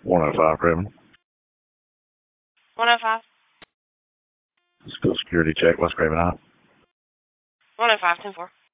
105 Craven. 105. School security check, West Craven High. 105, 10-4.